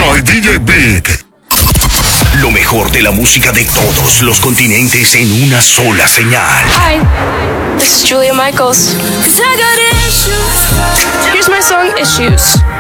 Soy DJ Big. Lo mejor de la música de todos los continentes en una sola señal. Hi, this is Julia Michaels. 'Cause I got issues. Here's my song, Issues.